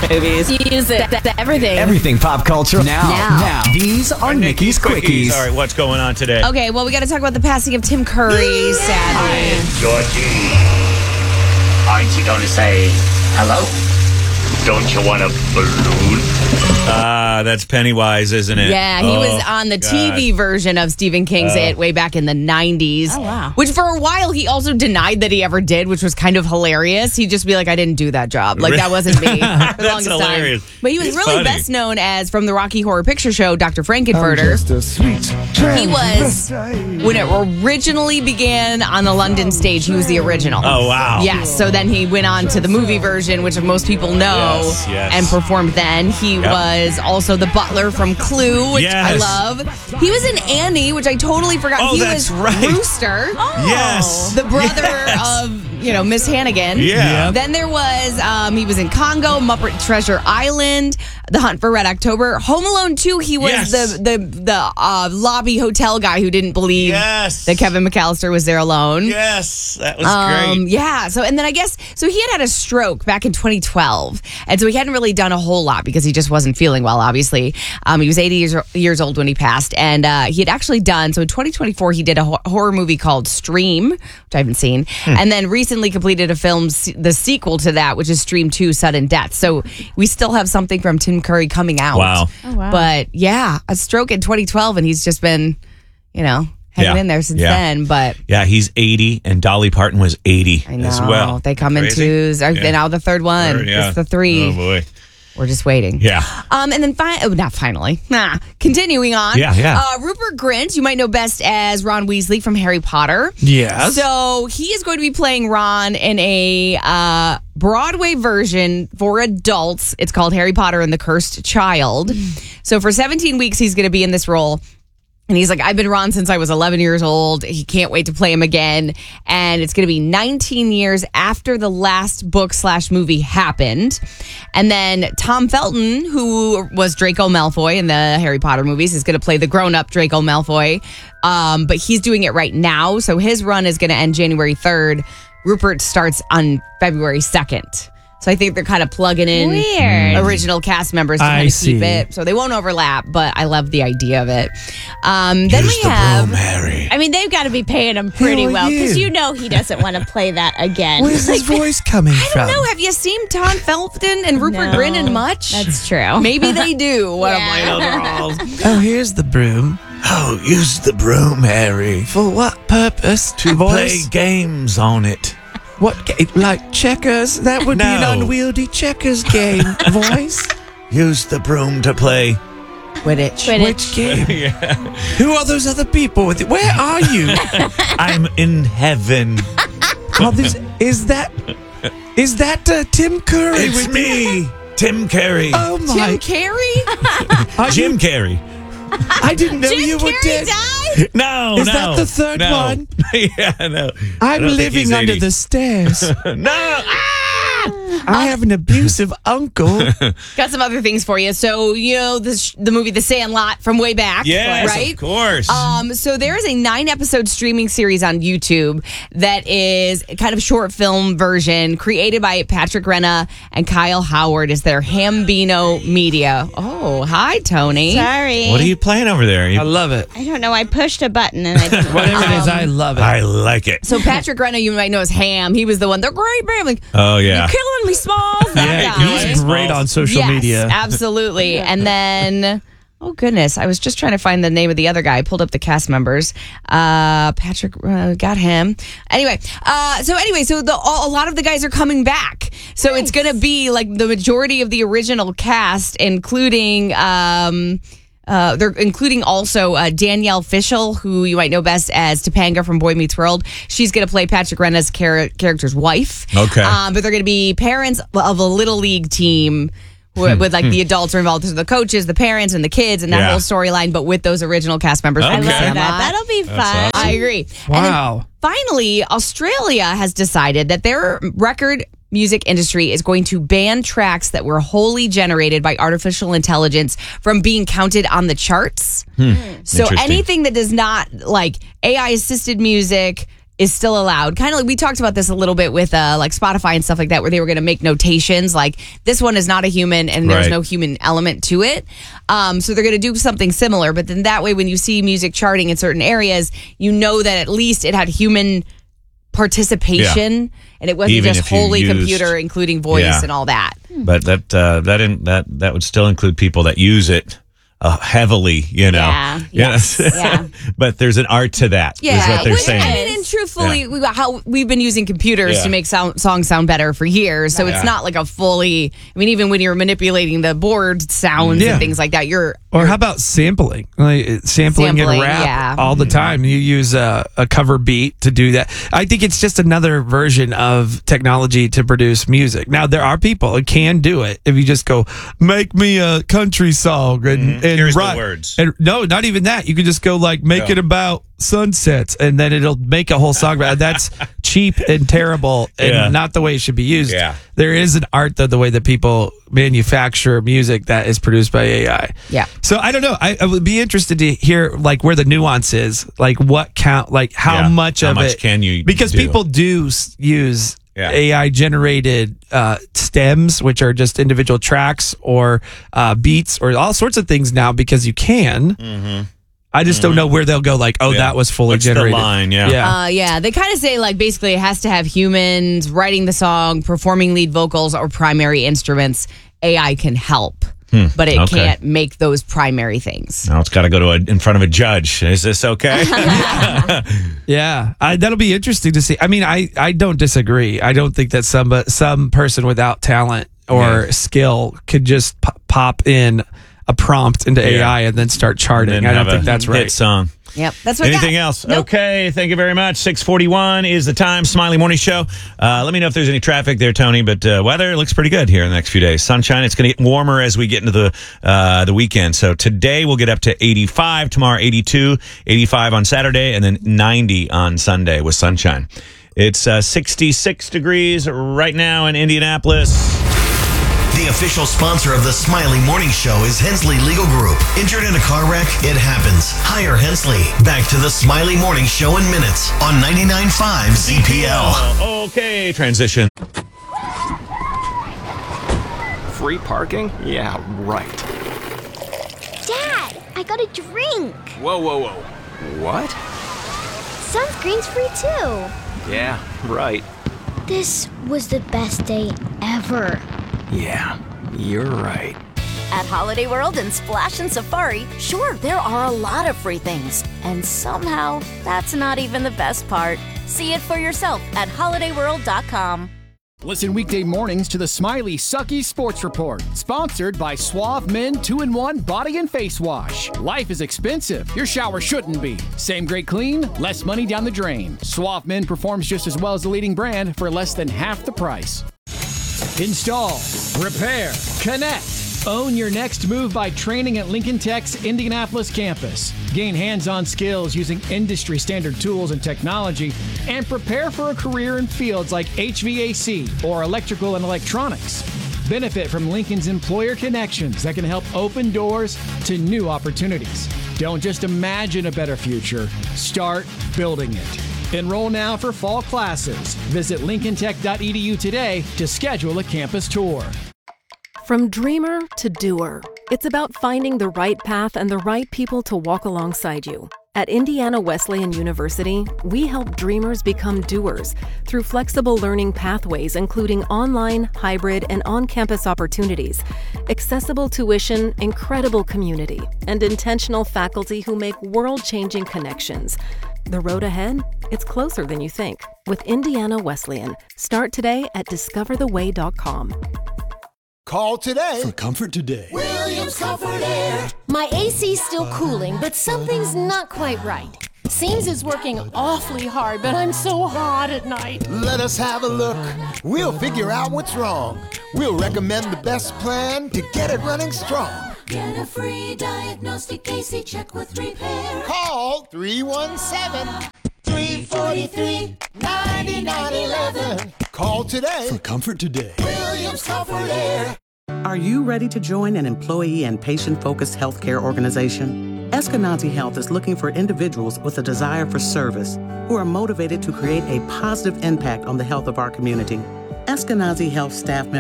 movies, music, everything. Everything pop culture. Now. These are Nikki's Quickies. All right, what's going on today? Okay, well, we got to talk about the passing of Tim Curry, sadly. Georgie, aren't you going to say hello? Don't you want a balloon? That's Pennywise, isn't it? Yeah, he was on the TV version of Stephen King's It way back in the 90s. Oh, wow. Which for a while he also denied that he ever did, which was kind of hilarious. He'd just be like, I didn't do that job. Like, that wasn't me for the That's longest hilarious. time. But he was It's really funny. best known as from the Rocky Horror Picture Show, Dr. Frankenfurter. He was, when it originally began on the London stage, he was the original. Oh, wow. Yes, so then he went on to the movie version, which most people know, Yes. and performed then. He was also the butler from Clue, which I Yes. love. He was in Annie, which I totally forgot. Oh, He that's was right. Rooster, Yes. the brother of, Miss Hannigan. Yeah. Then there was, he was in Congo, Muppet Treasure Island, The Hunt for Red October. Home Alone 2, he was Yes. the lobby hotel guy who didn't believe Yes. that Kevin McAllister was there alone. Yes, that was great. Yeah. So, and then I guess, so he had a stroke back in 2012. And so he hadn't really done a whole lot because he just wasn't feeling well, obviously. He was 80 years old when he passed. And he had actually done, so in 2024, he did a horror movie called Stream, which I haven't seen. And then recently completed a film, the sequel to that, which is Stream 2, Sudden Death. So we still have something from Tim Curry coming out. Wow. Oh, wow. But yeah, a stroke in 2012, and he's just been, hanging in there since then. But Yeah, he's 80, and Dolly Parton was 80 I know as well. they come in Crazy. twos. Yeah. Now the third one. Yeah. It's the three. Oh, boy. We're just waiting. Yeah. And then not finally. Continuing on. Yeah. Rupert Grint, you might know best as Ron Weasley from Harry Potter. Yes. So he is going to be playing Ron in a Broadway version for adults. It's called Harry Potter and the Cursed Child. So for 17 weeks, he's going to be in this role. And he's like, I've been Ron since I was 11 years old. He can't wait to play him again. And it's going to be 19 years after the last book/movie happened. And then Tom Felton, who was Draco Malfoy in the Harry Potter movies, is going to play the grown-up Draco Malfoy. But he's doing it right now. So his run is going to end January 3rd. Rupert starts on February 2nd. So I think they're kind of plugging in original cast members to kind of keep it. So they won't overlap, but I love the idea of it. Then we have... Harry. I mean, they've got to be paying him pretty well because he doesn't want to play that again. Where's his voice coming I from? don't know. Have you seen Tom Felton and Rupert No. Grint in much? That's true. Maybe they do. One of my Yeah. other roles. Oh, here's the broom. Oh, use the broom, Harry. For what purpose? To play games on it. What? Like checkers? That would be No. an unwieldy checkers game. Voice? Use the broom to play. Quidditch. Which game? Who are those other people with it? Where are you? I'm in heaven. Oh, is that Tim Curry? It's with me, Tim Carey. Oh my! Tim Carey? Are Jim you- Carey. I didn't know you were Carrey dead. died? No, Is no. that the third no. one? Yeah, no. I I'm don't think living he's under 80. the stairs. No. I have an abusive uncle. Got some other things for you. So, the movie The Sandlot from way back. Yes, right? of course. So there is a 9-episode streaming series on YouTube that is kind of short film version created by Patrick Renna and Kyle Howard. Is their Hambino Media. Oh, hi, Tony. Sorry. What are you playing over there? I love it. I don't know. I pushed a button and I didn't. Whatever it is, I love it. I like it. So Patrick Renna, you might know as Ham. He was the one. They're great, man. Like, Oh, yeah. you're killing me, Smalls. That Yeah, guy. he's great on social Yes, media. absolutely. And then, oh goodness, I was just trying to find the name of the other guy. I pulled up the cast members. Patrick, got him. Anyway, so a lot of the guys are coming back. So it's going to be like the majority of the original cast, including. They're including also Danielle Fishel, who you might know best as Topanga from Boy Meets World. She's going to play Patrick Renna's character's wife. Okay. But they're going to be parents of a little league team with like the adults are involved, so the coaches, the parents, and the kids, and that Yeah. whole storyline, but with those original cast members. Okay. from I love Sandlot. that. That'll be fun. awesome. I agree. Wow. And then finally, Australia has decided that their record music industry is going to ban tracks that were wholly generated by artificial intelligence from being counted on the charts. So Interesting. anything that does not, like AI assisted music, is still allowed. Kind of like we talked about this a little bit with like Spotify and stuff like that, where they were going to make notations like this one is not a human and there's Right. no human element to it. So they're going to do something similar, but then that way when you see music charting in certain areas, you know that at least it had human participation and it wasn't Even just if you wholly used- computer, including voice Yeah. and all that. But that would still include people that use it heavily, you know. Yeah. Yes. Yeah. But there's an art to that. Is what they're which, saying. I mean, and truthfully, we've been using computers Yeah. to make songs sound better for years. So it's not like a fully. I mean, even when you're manipulating the board sounds Yeah. and things like that, you're Or how about sampling? Like sampling in Sampling, rap yeah. all the time. You use a cover beat to do that. I think it's just another version of technology to produce music. Now, there are people who can do it. If you just go, make me a country song and Here's the write- words. And no, not even that. You could just go like, make it about sunsets, and then it'll make a whole song about it. That's cheap and terrible and Yeah. not the way it should be used. Yeah. There is an art, though, the way that people manufacture music that is produced by AI. Yeah. So I don't know. I would be interested to hear like where the nuance is, like what count, like how Yeah. much How of much it can you because do? people do use Yeah. AI generated stems, which are just individual tracks or beats or all sorts of things now because you can. I just don't know where they'll go. Like, oh, Yeah. that was fully What's the generated. line? Yeah. yeah, they kind of say like basically it has to have humans writing the song, performing lead vocals or primary instruments. AI can help, but it Okay. can't make those primary things. Now it's got to go to in front of a judge. Is this okay? Yeah, that'll be interesting to see. I mean, I don't disagree. I don't think that some person without talent or Yeah. skill could just pop in a prompt into AI and then start charting. And I don't have think a that's right. Hit song. Yep, that's what I got. Anything else? Nope. Okay, thank you very much. 6:41 is the time. Smiley Morning Show. Let me know if there's any traffic there, Tony. But weather looks pretty good here in the next few days. Sunshine. It's going to get warmer as we get into the weekend. So today we'll get up to 85. Tomorrow 82, 85 on Saturday, and then 90 on Sunday with sunshine. It's 66 degrees right now in Indianapolis. The official sponsor of the Smiley Morning Show is Hensley Legal Group. Injured in a car wreck? It happens. Hire Hensley. Back to the Smiley Morning Show in minutes on 99.5 ZPL. Okay, transition. Free parking? Yeah, right. Dad, I got a drink. Whoa, whoa, whoa. What? Sunscreen's free too. Yeah, right. This was the best day ever. Yeah, you're right. At Holiday World and Splash and Safari, sure, there are a lot of free things. And somehow, that's not even the best part. See it for yourself at holidayworld.com. Listen weekday mornings to the Smiley Sucky Sports Report, sponsored by Suave Men 2-in-1 Body and Face Wash. Life is expensive. Your shower shouldn't be. Same great clean, less money down the drain. Suave Men performs just as well as the leading brand for less than half the price. Install, repair, connect. Own your next move by training at Lincoln Tech's Indianapolis campus. Gain hands-on skills using industry-standard tools and technology, and prepare for a career in fields like HVAC or electrical and electronics. Benefit from Lincoln's employer connections that can help open doors to new opportunities. Don't just imagine a better future, start building it. Enroll now for fall classes. Visit lincolntech.edu today to schedule a campus tour. From dreamer to doer, it's about finding the right path and the right people to walk alongside you. At Indiana Wesleyan University, we help dreamers become doers through flexible learning pathways, including online, hybrid, and on-campus opportunities, accessible tuition, incredible community, and intentional faculty who make world-changing connections. The road ahead? It's closer than you think. With Indiana Wesleyan. Start today at discovertheway.com. Call today for Comfort Today. Williams Comfort Air. My AC's still cooling, but something's not quite right. Seems it's working awfully hard, but I'm so hot at night. Let us have a look. We'll figure out what's wrong. We'll recommend the best plan to get it running strong. Get a free diagnostic AC check with repair. Call 317-343-9911. Call today for Comfort Today. Williams Comfort Air. Are you ready to join an employee and patient-focused healthcare organization? Eskenazi Health is looking for individuals with a desire for service who are motivated to create a positive impact on the health of our community. Eskenazi Health staff members